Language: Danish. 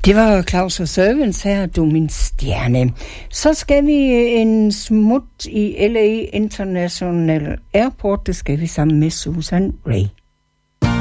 Det var Claus og Servants her, Du min stjerne. Så skal vi en smut i LA International Airport. Det skal vi sammen med Susan Ray.